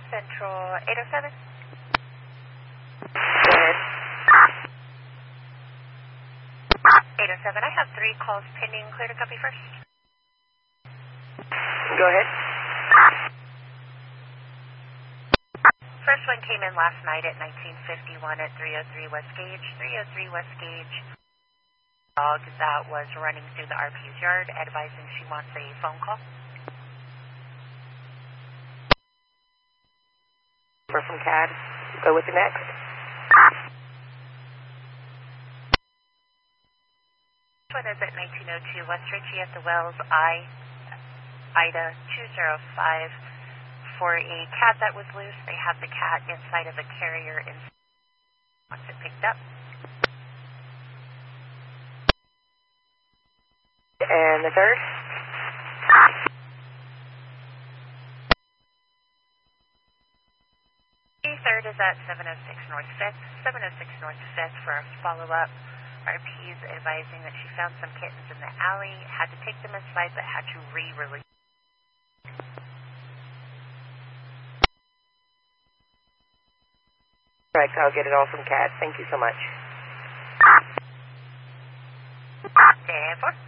Central 807. Go ahead. 807, I have 3 calls pending. Clear to copy first. Go ahead. First one came in last night at 1951 at 303 West Gage. 303 West Gage. Dog that was running through the RP's yard, advising she wants a phone call. We're from CAD. Go with the next. This one is at 1902 West Ritchie at the Wells, Ida 205. For a cat that was loose, they have the cat inside of a carrier and wants it picked up. And the third? The third is at 706 North 5th. 706 North 5th for a follow-up. RP's advising that she found some kittens in the alley, had to take them inside, but had to re-release. Correct. I'll get it all from CAD. Thank you so much. 10-4.